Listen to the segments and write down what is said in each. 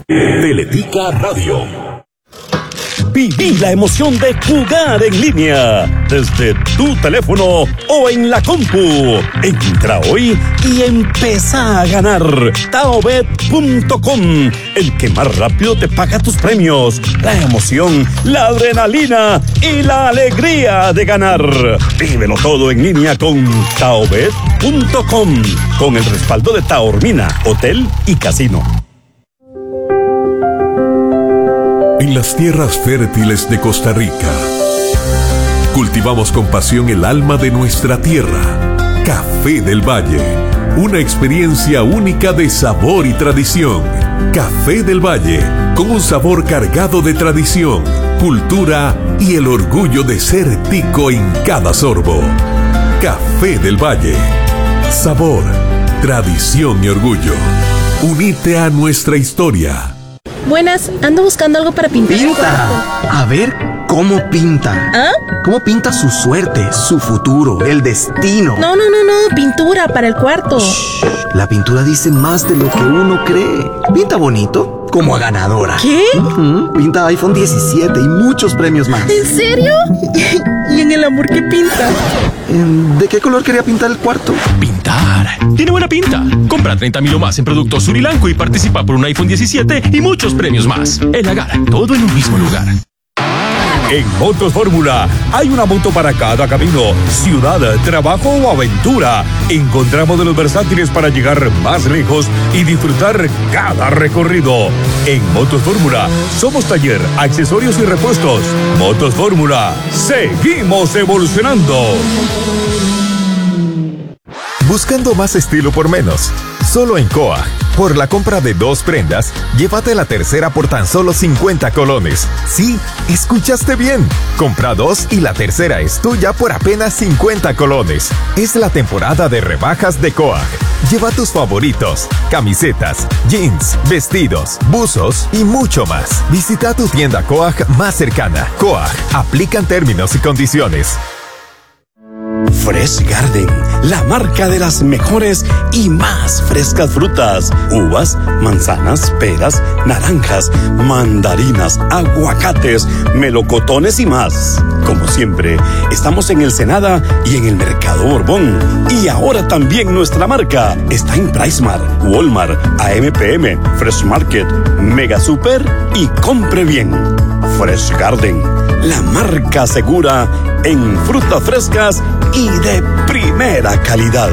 Teletica Radio. Viví la emoción de jugar en línea desde tu teléfono o en la compu. Entra hoy y empezá a ganar. Taobet.com, el que más rápido te paga tus premios. La emoción, la adrenalina y la alegría de ganar. Vívelo todo en línea con Taobet.com, con el respaldo de Taormina, Hotel y Casino. En las tierras fértiles de Costa Rica, cultivamos con pasión el alma de nuestra tierra. Café del Valle, una experiencia única de sabor y tradición. Café del Valle, con un sabor cargado de tradición, cultura y el orgullo de ser tico en cada sorbo. Café del Valle, sabor, tradición y orgullo. Unite a nuestra historia. Buenas, ando buscando algo para pintar. ¡Pinta! A ver, ¿cómo pinta? ¿Ah? ¿Cómo pinta su suerte, su futuro, el destino? No, pintura para el cuarto. Shh, la pintura dice más de lo que uno cree. Pinta bonito, como a ganadora. ¿Qué? Pinta iPhone 17 y muchos premios más. ¿En serio? ¿Y en el amor qué pinta? ¿De qué color quería pintar el cuarto? Pintar. Tiene buena pinta. Compra 30,000 o más en productos Surilanco y participa por un iPhone 17 y muchos premios más. El Agar, todo en un mismo lugar. En Motos Fórmula hay una moto para cada camino, ciudad, trabajo o aventura. Encontramos de los versátiles para llegar más lejos y disfrutar cada recorrido. En Motos Fórmula somos taller, accesorios y repuestos. Motos Fórmula, seguimos evolucionando. Buscando más estilo por menos. Solo en Coag. Por la compra de 2 prendas, llévate la tercera por tan solo 50 colones. Sí, escuchaste bien. Compra 2 y la tercera es tuya por apenas 50 colones. Es la temporada de rebajas de Coag. Lleva tus favoritos, camisetas, jeans, vestidos, buzos y mucho más. Visita tu tienda Coag más cercana. Coag. Aplican términos y condiciones. Fresh Garden, la marca de las mejores y más frescas frutas, uvas, manzanas, peras, naranjas, mandarinas, aguacates, melocotones y más. Como siempre, estamos en el Senada y en el Mercado Borbón. Y ahora también nuestra marca está en PriceMart, Walmart, AMPM, Fresh Market, Mega Super y Compre Bien. Fresh Garden, la marca segura en frutas frescas y de primera calidad.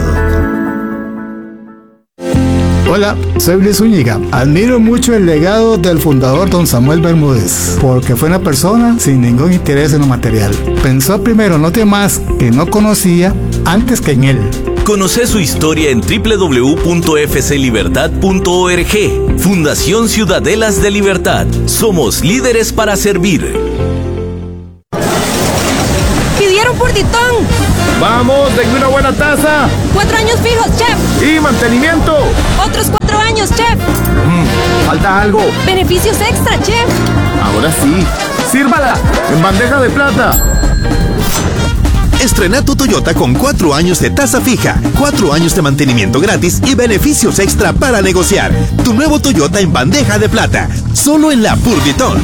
Hola, soy Luis Zúñiga. Admiro mucho el legado del fundador don Samuel Bermúdez, porque fue una persona sin ningún interés en lo material. Pensó primero en los demás que no conocía antes que en él. Conoce su historia en www.fclibertad.org. Fundación Ciudadelas de Libertad. Somos líderes para servir. ¡Pidieron purditón! ¡Vamos, denme una buena taza! 4 años fijos, chef. ¡Y mantenimiento! Otros 4 años, chef. Falta algo. Beneficios extra, chef. Ahora sí. ¡Sírvala! En bandeja de plata. Estrena tu Toyota con 4 años de tasa fija, 4 años de mantenimiento gratis y beneficios extra para negociar. Tu nuevo Toyota en bandeja de plata, solo en la Purditón.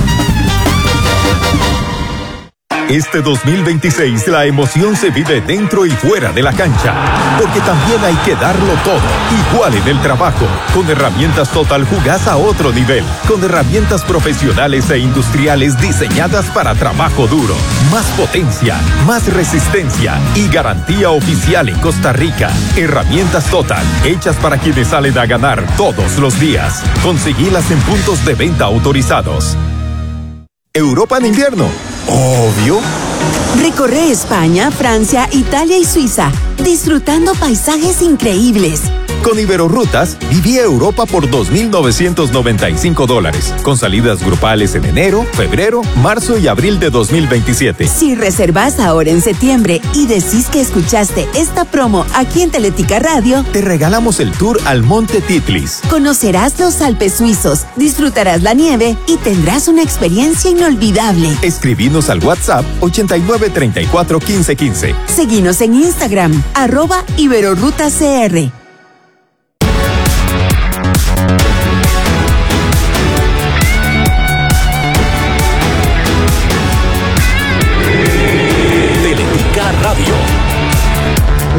Este 2026 la emoción se vive dentro y fuera de la cancha, porque también hay que darlo todo, igual en el trabajo. Con herramientas Total jugás a otro nivel, con herramientas profesionales e industriales diseñadas para trabajo duro. Más potencia, más resistencia y garantía oficial en Costa Rica. Herramientas Total, hechas para quienes salen a ganar todos los días. Conseguilas en puntos de venta autorizados. Europa en invierno. Obvio. Recorre España, Francia, Italia y Suiza, disfrutando paisajes increíbles. Con Iberorrutas, viví Europa por $2,995, con salidas grupales en enero, febrero, marzo y abril de 2027. Si reservas ahora en septiembre y decís que escuchaste esta promo aquí en Teletica Radio, te regalamos el tour al Monte Titlis. Conocerás los Alpes suizos, disfrutarás la nieve y tendrás una experiencia inolvidable. Escribinos al WhatsApp 89341515. Seguinos en Instagram, @IberorrutaCR.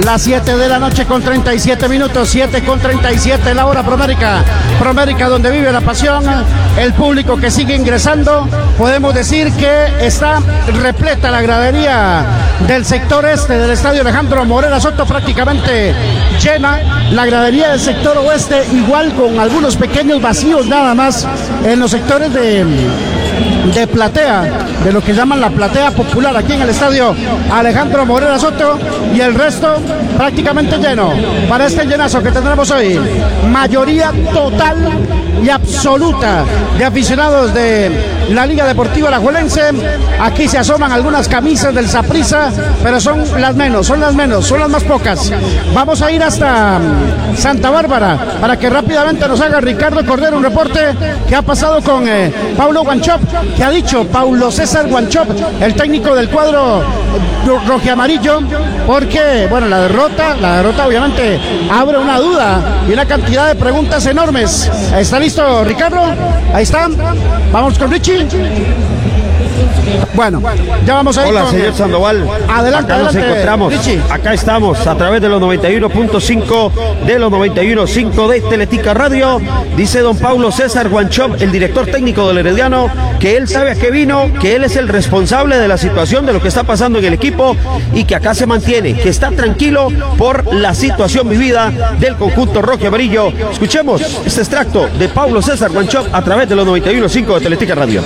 Las 7 de la noche con 37 minutos, 7:37 la hora Promérica, donde vive la pasión, el público que sigue ingresando. Podemos decir que está repleta la gradería del sector este del estadio Alejandro Morera Soto, prácticamente llena. La gradería del sector oeste igual, con algunos pequeños vacíos nada más en los sectores de platea, de lo que llaman la platea popular aquí en el estadio Alejandro Morera Soto, y el resto prácticamente lleno para este llenazo que tendremos hoy. Mayoría total y absoluta de aficionados de la Liga Deportiva Alajuelense. Aquí se asoman algunas camisas del Saprissa, pero son las más pocas. Vamos a ir hasta Santa Bárbara para que rápidamente nos haga Ricardo Cordero un reporte que ha pasado con Paulo Wanchope, que ha dicho Paulo César Wanchope, el técnico del cuadro rojiamarillo, porque bueno, la derrota obviamente abre una duda y una cantidad de preguntas enormes. ¿Está listo Ricardo? Ahí está. Vamos con Richie. Bueno, ya vamos a ir. Hola, señor Sandoval. Adelante, acá nos encontramos. Richie. Acá estamos a través de los 91.5, de los 91.5 de Teletica Radio. Dice don Paulo César Wanchope, el director técnico del Herediano, que él sabe a qué vino, que él es el responsable de la situación, de lo que está pasando en el equipo, y que acá se mantiene, que está tranquilo por la situación vivida del conjunto rojo y amarillo. Escuchemos este extracto de Paulo César Wanchope a través de los 91.5 de Teletica Radio.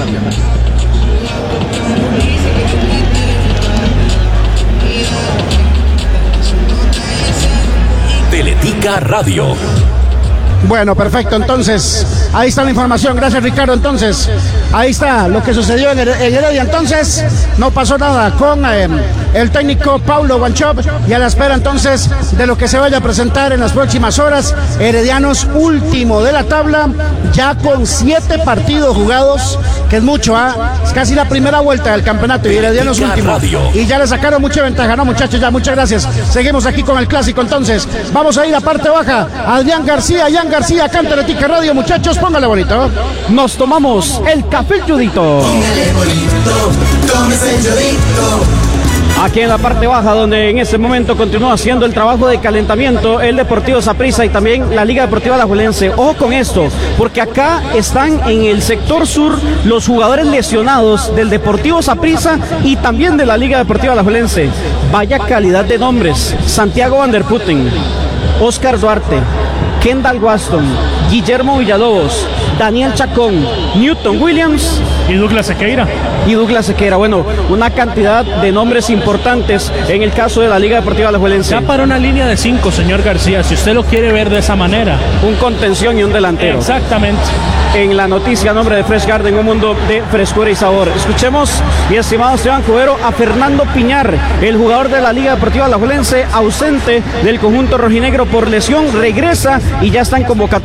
Teletica Radio. Bueno, perfecto, entonces ahí está la información, gracias Ricardo. Entonces ahí está lo que sucedió en Heredia. Entonces no pasó nada con el técnico Paulo Wanchope, y a la espera entonces de lo que se vaya a presentar en las próximas horas. Heredianos último de la tabla, ya con 7 partidos jugados, que es mucho, es casi la primera vuelta del campeonato, y Heredianos último, y ya le sacaron mucha ventaja, ¿no, muchachos? Ya, muchas gracias. Seguimos aquí con el clásico. Entonces vamos a ir a parte baja. Adrián García, acá en Teletica Radio, muchachos, póngale bonito. Nos tomamos el café Judito. Póngale bonito, tómese el Judito. Aquí en la parte baja, donde en este momento continúa haciendo el trabajo de calentamiento el Deportivo Saprissa y también la Liga Deportiva Alajuelense. Ojo con esto, porque acá están en el sector sur los jugadores lesionados del Deportivo Saprissa y también de la Liga Deportiva Alajuelense. Vaya calidad de nombres: Santiago Van der Putten, Oscar Duarte, Kendall Waston, Guillermo Villalobos, Daniel Chacón, Newton Williams y Douglas Sequeira. Bueno, una cantidad de nombres importantes en el caso de la Liga Deportiva Alajuelense. Ya para una línea de 5, señor García, si usted lo quiere ver de esa manera. Un contención y un delantero. Exactamente. En la noticia a nombre de Fresh Garden, un mundo de frescura y sabor. Escuchemos, mi estimado Esteban Cubero, a Fernando Piñar, el jugador de la Liga Deportiva Alajuelense, ausente del conjunto rojinegro por lesión, regresa y ya está en convocatoria